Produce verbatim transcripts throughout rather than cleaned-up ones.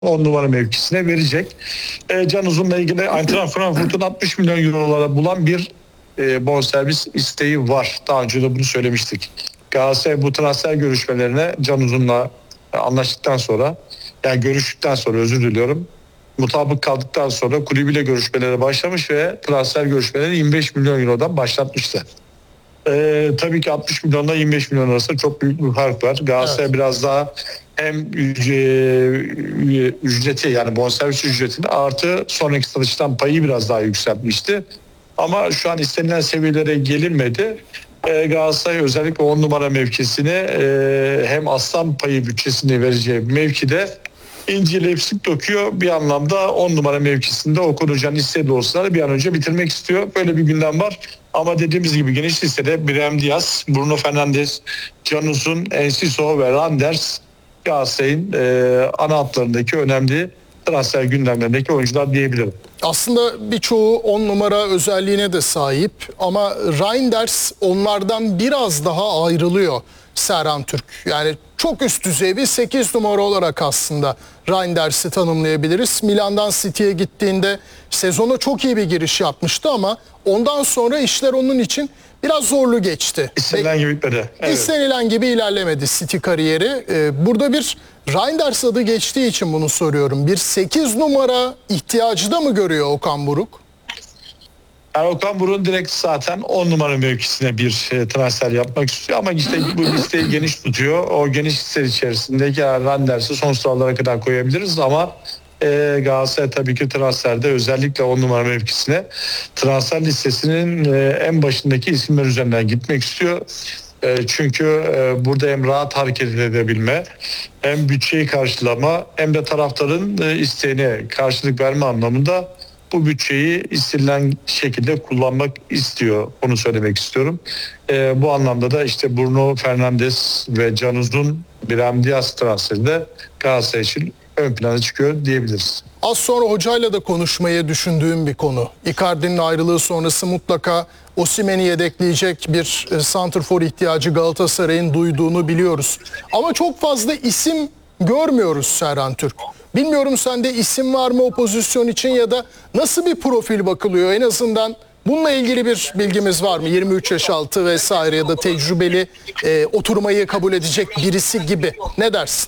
on numara mevkisine verecek. E, Can Uzun'la ilgili Eintracht Frankfurt'un altmış milyon eurolara bulan bir e, bonservis isteği var. Daha önce de bunu söylemiştik. Galatasaray bu transfer görüşmelerine Can Uzun'la anlaştıktan sonra, yani görüştükten sonra özür diliyorum. Mutabık kaldıktan sonra kulübüyle görüşmelere başlamış ve transfer görüşmeleri yirmi beş milyon eurodan başlatmıştı. Ee, tabii ki altmış milyonla yirmi beş milyon arasında çok büyük bir fark var. Galatasaray evet. biraz daha hem ücreti, yani bonservis ücretini artı sonraki satıştan payı biraz daha yükseltmişti. Ama şu an istenilen seviyelere gelinmedi. Ee, Galatasaray özellikle on numara mevkisini e, hem aslan payı bütçesini vereceği mevkide İnceleyip sık döküyor. Bir anlamda on numara mevkisinde Okan Hoca'nın istediği dostları bir an önce bitirmek istiyor. Böyle bir gündem var. Ama dediğimiz gibi geniş listede Brahim Diaz, Bruno Fernandes, Can Uzun, Enciso ve Randers Galatasaray'ın e, ana hatlarındaki önemli transfer gündemlerindeki oyuncular diyebilirim. Aslında birçoğu on numara özelliğine de sahip ama Reinders onlardan biraz daha ayrılıyor Serhan Türk. Yani çok üst düzey bir sekiz numara olarak aslında Reinders'i tanımlayabiliriz. Milan'dan City'ye gittiğinde sezona çok iyi bir giriş yapmıştı ama ondan sonra işler onun için biraz zorlu geçti. İstenilen gibi bitmedi. Evet. İstenilen gibi ilerlemedi City kariyeri. Burada bir Reinders adı geçtiği için bunu soruyorum. Bir sekiz numara ihtiyacı da mı görüyor Okan Buruk? Yani Okan Buruk'un direkt zaten on numara mevkisine bir transfer yapmak istiyor ama işte bu listeyi geniş tutuyor. O geniş liste içerisindeki Renders'i son sıralara kadar koyabiliriz ama e, Galatasaray tabii ki transferde özellikle on numara mevkisine transfer listesinin e, en başındaki isimler üzerinden gitmek istiyor. E, çünkü e, burada hem rahat hareket edebilme, hem bütçeyi karşılama, hem de taraftarın e, isteğine karşılık verme anlamında bu bütçeyi istenilen şekilde kullanmak istiyor. Onu söylemek istiyorum. Ee, bu anlamda da işte Bruno Fernandes ve Can Uzun, Brahim Diaz transferi de Galatasaray için ön plana çıkıyor diyebiliriz. Az sonra hocayla da konuşmayı düşündüğüm bir konu. Icardi'nin ayrılığı sonrası mutlaka Osimhen'i yedekleyecek bir santrfor ihtiyacı Galatasaray'ın duyduğunu biliyoruz. Ama çok fazla isim görmüyoruz Serhan Türk. Bilmiyorum sende isim var mı o pozisyon için ya da nasıl bir profil bakılıyor, en azından bununla ilgili bir bilgimiz var mı? yirmi üç yaş altı vesaire ya da tecrübeli e, oturmayı kabul edecek birisi gibi. Ne dersin?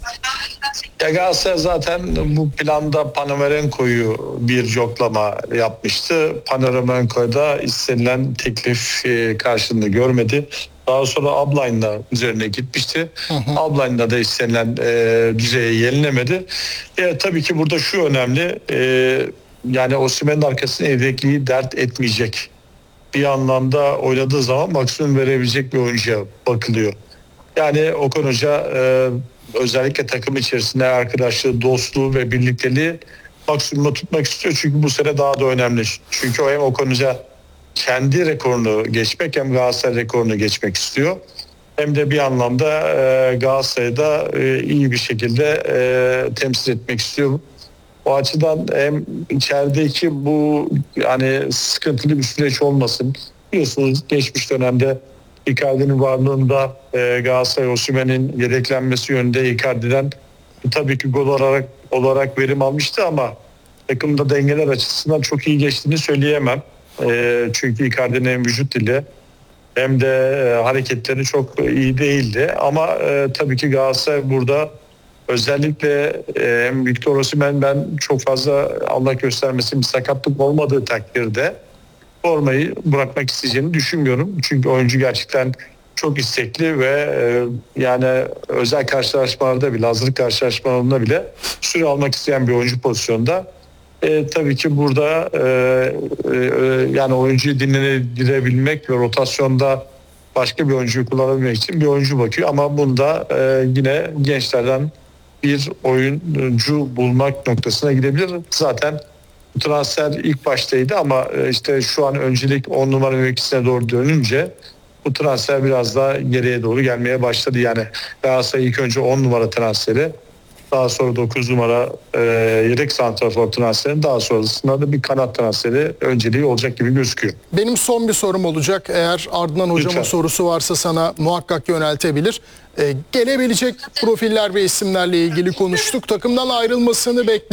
Ya Galatasaray zaten bu planda Panamerhenko'yu bir yoklama yapmıştı. Panamerhenko'da istenilen teklif e, karşılığını görmedi. Daha sonra Ablayn'la üzerine gitmişti. Ablayn'la da istenilen e, düzeye yenilemedi. E, tabii ki burada şu önemli. E, yani Osimhen'in arkasına yedekliği dert etmeyecek. Bir anlamda oynadığı zaman maksimum verebilecek bir oyuncuya bakılıyor. Yani Okan Hoca e, özellikle takım içerisinde arkadaşlığı, dostluğu ve birlikteliği maksimuma tutmak istiyor. Çünkü bu sene daha da önemli. Çünkü o hem Okan Hoca kendi rekorunu geçmek hem Galatasaray rekorunu geçmek istiyor. Hem de bir anlamda e, Galatasaray'da e, iyi bir şekilde e, temsil etmek istiyor. O açıdan hem içerideki bu yani sıkıntılı bir süreç olmasın. Biliyorsunuz geçmiş dönemde Icardi'nin varlığında e, Galatasaray Osimhen'in yedeklenmesi yönünde Icardi'den tabii ki gol olarak, olarak verim almıştı ama takımda dengeler açısından çok iyi geçtiğini söyleyemem. E, çünkü Icardi'nin hem vücut dili hem de e, hareketleri çok iyi değildi. Ama e, tabii ki Galatasaray burada özellikle e, hem Victor Osimhen ben çok fazla Allah göstermesin bir sakatlık olmadığı takdirde formayı bırakmak isteyeceğini düşünmüyorum. Çünkü oyuncu gerçekten çok istekli ve e, yani özel karşılaşmalarda bile, hazırlık karşılaşmalarında bile süre almak isteyen bir oyuncu pozisyonda. E, tabii ki burada e, e, yani oyuncuyu dinlendirebilmek ve rotasyonda başka bir oyuncuyu kullanabilmek için bir oyuncu bakıyor. Ama bunda e, yine gençlerden bir oyuncu bulmak noktasına gidebilir. Zaten transfer ilk baştaydı ama işte şu an öncelik on numara mevkisine doğru dönünce bu transfer biraz daha geriye doğru gelmeye başladı. Yani Galatasaray ilk önce on numara transferi, Daha sonra dokuz numara e, yedek santrafor transferi, daha sonrasında da bir kanat transferi önceliği olacak gibi gözüküyor. Benim son bir sorum olacak. Eğer Adnan hocamın Lütfen. sorusu varsa sana muhakkak yöneltebilir. Ee, gelebilecek profiller ve isimlerle ilgili konuştuk. Takımdan ayrılmasını bekliyoruz.